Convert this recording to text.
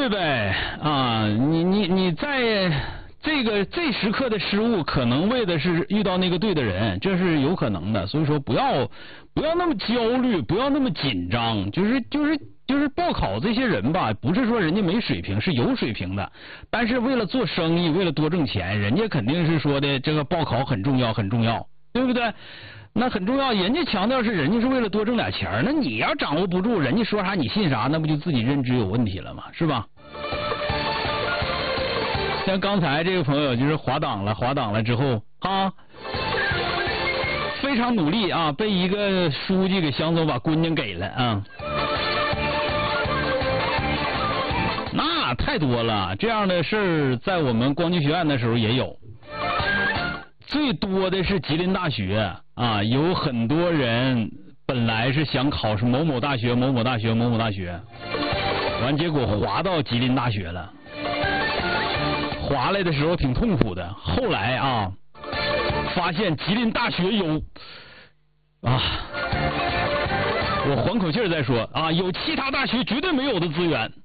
对呗啊，你在这时刻的失误，可能为的是遇到那个对的人，这是有可能的。所以说不要那么焦虑，不要那么紧张，就是报考这些人吧，不是说人家没水平，是有水平的，但是为了做生意，为了多挣钱，人家肯定是说的这个报考很重要，很重要，对不对？那很重要，人家强调是人家是为了多挣点钱，那你要掌握不住，人家说啥你信啥，那不就自己认知有问题了吗？是吧？像刚才这个朋友就是滑档了之后啊，非常努力啊，被一个书记给想走，把姑娘给了啊。那太多了，这样的事儿在我们光剧学院的时候也有。最多的是吉林大学啊，有很多人本来是想考是某某大学，完结果滑到吉林大学了。滑来的时候挺痛苦的，后来啊，发现吉林大学有啊，我缓口气再说啊，有其他大学绝对没有的资源。